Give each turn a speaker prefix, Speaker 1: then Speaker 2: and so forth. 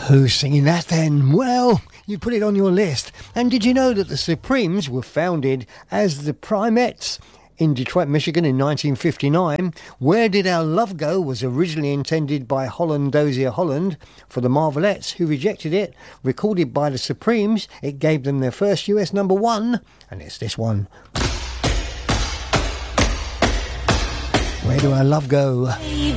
Speaker 1: Who's singing that then? Well, you put it on your list. And did you know that the Supremes were founded as the Primettes in Detroit, Michigan in 1959? Where Did Our Love Go was originally intended by Holland Dozier Holland for the Marvelettes, who rejected it. Recorded by the Supremes, it gave them their first US number one, and it's this one. Where Do Our Love Go?
Speaker 2: Baby,